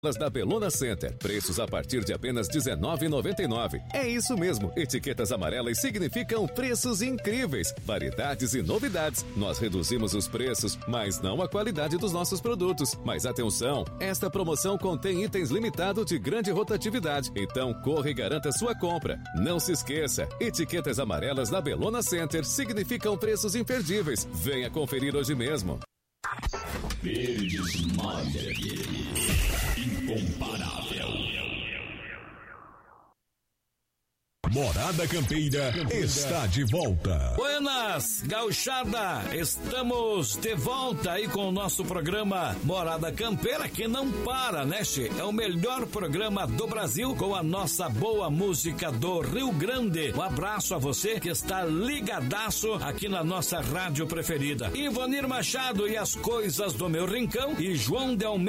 Da Bellona Center, preços a partir de apenas R$19,99. É isso mesmo, etiquetas amarelas significam preços incríveis, variedades e novidades. Nós reduzimos os preços, mas não a qualidade dos nossos produtos. Mas atenção, esta promoção contém itens limitados de grande rotatividade, então corra e garanta sua compra. Não se esqueça, etiquetas amarelas da Bellona Center significam preços imperdíveis. Venha conferir hoje mesmo. Verdes Maia, incomparável. Morada Campeira está de volta. Buenas, gauchada, estamos de volta aí com o nosso programa Morada Campeira, que não para, né, che? É o melhor programa do Brasil com a nossa boa música do Rio Grande. Um abraço a você que está ligadaço aqui na nossa rádio preferida. Ivonir Machado e as coisas do meu rincão e João de Almeida